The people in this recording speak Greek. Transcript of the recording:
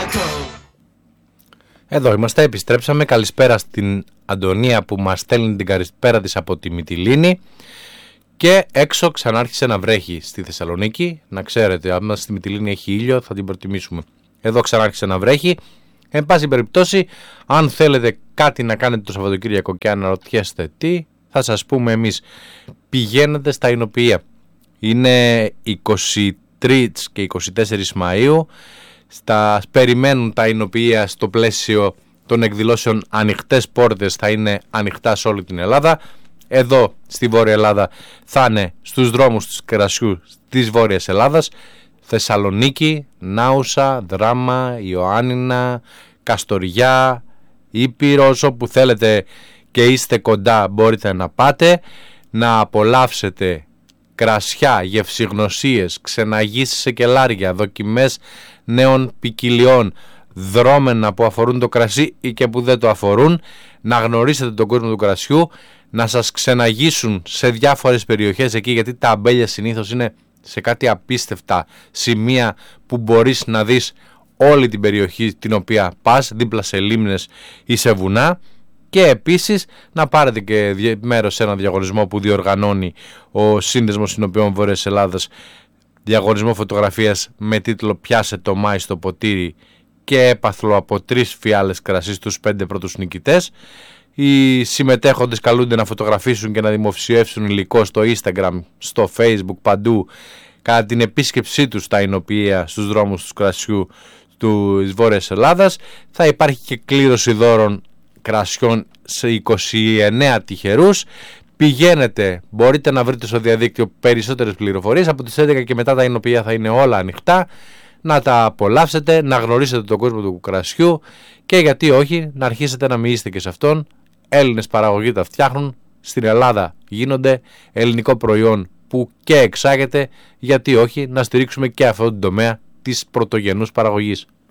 Εδώ είμαστε, επιστρέψαμε. Καλησπέρα στην Αντωνία που μας στέλνει την καλησπέρα της από τη Μυτιλήνη. Και έξω ξανάρχισε να βρέχει στη Θεσσαλονίκη. Να ξέρετε, αν στη Μυτιλήνη έχει ήλιο θα την προτιμήσουμε. Εδώ ξανάρχισε να βρέχει. Εν πάση περιπτώσει, αν θέλετε κάτι να κάνετε το Σαββατοκύριακο και αναρωτιέστε τι, θα σας πούμε εμείς. Πηγαίνετε στα Ηνοποιεία. Είναι 23 και 24 Μαΐου. Περιμένουν τα Ηνοποιεία στο πλαίσιο των εκδηλώσεων Ανοιχτές Πόρτες, θα είναι ανοιχτά σε όλη την Ελλάδα. Εδώ στη Βόρεια Ελλάδα θα είναι στους δρόμους του κρασιού της Βόρειας Ελλάδας. Θεσσαλονίκη, Νάουσα, Δράμα, Ιωάννινα, Καστοριά, Ήπειρος, όπου θέλετε και είστε κοντά μπορείτε να πάτε να απολαύσετε κρασιά, γευσηγνωσίες, ξεναγήσεις σε κελάρια, δοκιμές νέων ποικιλιών, δρόμενα που αφορούν το κρασί ή και που δεν το αφορούν, να γνωρίσετε τον κόσμο του κρασιού, να σας ξεναγήσουν σε διάφορες περιοχές εκεί, γιατί τα αμπέλια συνήθως είναι σε κάτι απίστευτα σημεία που μπορείς να δεις όλη την περιοχή την οποία πας, δίπλα σε λίμνες ή σε βουνά. Και επίσης να πάρετε και μέρος σε ένα διαγωνισμό που διοργανώνει ο Σύνδεσμος Συνοποιών Βόρειας Ελλάδας, διαγωνισμό φωτογραφίας με τίτλο «Πιάσε το Μάη στο ποτήρι» και έπαθλο από 3 φιάλες κρασί στους 5 πρώτους νικητές. Οι συμμετέχοντες καλούνται να φωτογραφίσουν και να δημοσιεύσουν υλικό στο Instagram, στο Facebook, παντού, κατά την επίσκεψή τους στα Ηνοποιεία στους δρόμους του κρασιού της Βόρειας Ελλάδας. Θα υπάρχει και κλήρωση δώρων κρασιών σε 29 τυχερούς. Πηγαίνετε, μπορείτε να βρείτε στο διαδίκτυο περισσότερες πληροφορίες. Από τις 11 και μετά τα Ηνοποιεία θα είναι όλα ανοιχτά. Να τα απολαύσετε, να γνωρίσετε τον κόσμο του κρασιού και γιατί όχι να αρχίσετε να μοιήσετε και σε αυτόν. Έλληνες παραγωγοί τα φτιάχνουν, στην Ελλάδα γίνονται, ελληνικό προϊόν που και εξάγεται, γιατί όχι να στηρίξουμε και αυτόν τον τομέα της πρωτογενούς παραγωγής.